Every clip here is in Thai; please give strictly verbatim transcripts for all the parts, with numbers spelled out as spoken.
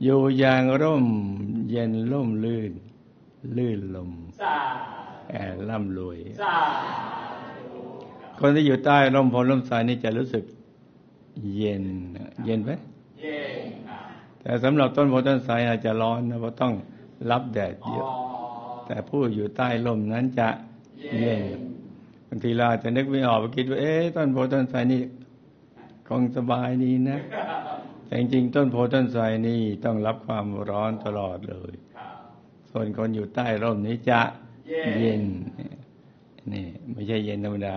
อยู่อย่างร่มเย็นร่มลื่นลื่นลมแอบร่ำรวยคนที่อยู่ใต้ร่มโพล่มไทรนี่จะรู้สึกเย็นเย็นไหมเย็นแต่สำหรับต้นโพต้นไทรอาจจะร้อนนะเพราะต้องรับแดดเยอะแต่ผู้อยู่ใต้ร่มนั้นจะเย็นบางทีเราอาจจะนึกไม่ออกคิดว่าเอ๊ะต้นโพต้นไทรนี่คงสบายดีนะแต่จริงๆต้นโพต้นไทรนี่ต้องรับความร้อนตลอดเลยส่วนคนอยู่ใต้ร่มนี้จะเย็นนี่ไม่ใช่เย็นธรรมดา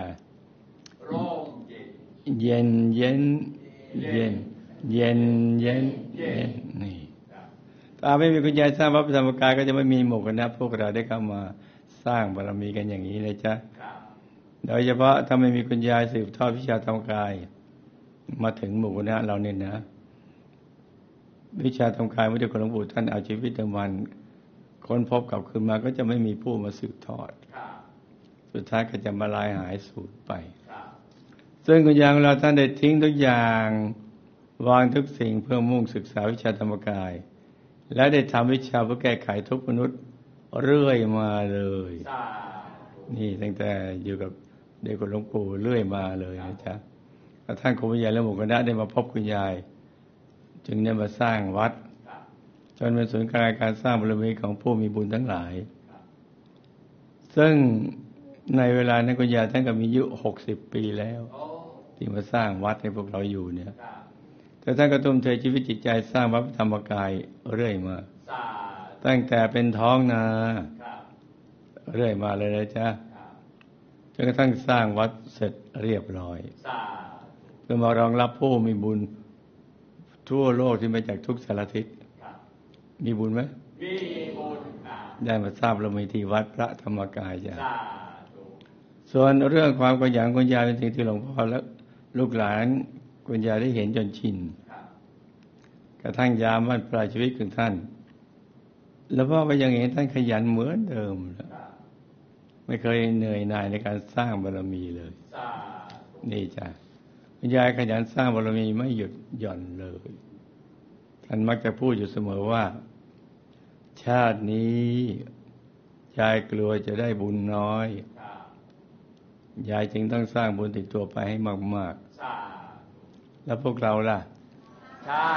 เย็นเย็นเย็นเย็นเย็นเย็นนี่ถ้าไม่มีคุณยายสร้างวัดพระธรรมกายก็จะไม่มีหมู่คณะพวกเราได้เข้ามาสร้างบารมีกันอย่างนี้นะจ๊ะโดยเฉพาะถ้าไม่มีคุณยายสืบทอดวิชาธรรมกายมาถึงหมู่คณะเราเนี่ยนะวิชาธรรมกายไม่ได้คนหลวงปู่ท่านเอาชีวิตเดิมวันค้นพบกลับคืนมาก็จะไม่มีผู้มาสืบทอดสุดท้ายก็จะมาลายหายสูญไปซึ่งคุณยายของเราท่านได้ทิ้งทุกอย่างวางทุกสิ่งเพื่อมุ่งศึกษาวิชาธรรมกายและได้ทำวิชาเพื่อแก้ไขทุกมนุษย์เรื่อยมาเลยนี่ตั้งแต่อยู่กับเด็กกับหลวงปู่เรื่อยมาเลยนะจ๊ะกระทั่งครูวิญญาณและหมู่คณะได้มาพบคุณยายจึงได้มาสร้างวัดจนเป็นศูนย์กลางการสร้างบารมีของผู้มีบุญทั้งหลายซึ่งในเวลานั้นคุณยายท่านก็มีอายุหกสิบปีแล้วที่มาสร้างวัดให้พวกเราอยู่เนี่ยแต่ท่านก็ทุ่มเทชีวิตจิตใจสร้างวัดธรรมกายเรื่อยมาตั้งแต่เป็นท้องนาเรื่อยมาเลยนะจ๊ะจนกระทั่งสร้างวัดเสร็จเรียบร้อยเพื่อมารองรับผู้มีบุญทั่วโลกที่มาจากทุกสารทิศมีบุญไหมมีบุญได้มาทราบเรามีที่วัดพระธรรมกายจ้ะส่วนเรื่องความขยันคุณยายเป็นสิ่งที่หลวงพ่อและลูกหลานคุณยายได้เห็นจนชินกระทั่งยามวันปลายชีวิตของท่านแล้วพ่อก็ยังเห็นท่านขยันเหมือนเดิมไม่เคยเหนื่อยหน่ายในการสร้างบารมีเลยนี่จ้ะคุณยายขยันสร้างบารมีไม่หยุดหย่อนเลยท่านมักจะพูดอยู่เสมอว่าชาตินี้ยายกลัวจะได้บุญน้อยยายจึงต้องสร้างบุญติดตัวไปให้มากๆแล้วพวกเราล่ะชา